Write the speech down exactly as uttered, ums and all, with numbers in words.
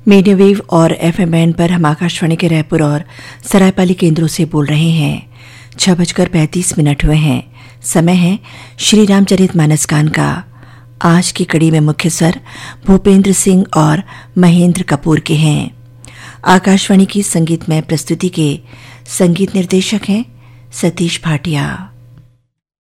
Medium wave और FM band पर हम आकाशवाणी के रायपुर और सरायपाली केंद्रों से बोल रहे हैं। छह बजकर पैंतीस मिनट हुए हैं। समय है श्री रामचरितमानस गान का। आज की कड़ी में मुख्य स्वर भूपेंद्र सिंह और महेंद्र कपूर के हैं। आकाशवाणी की संगीतमय प्रस्तुति के संगीत निर्देशक हैं सतीश भाटिया।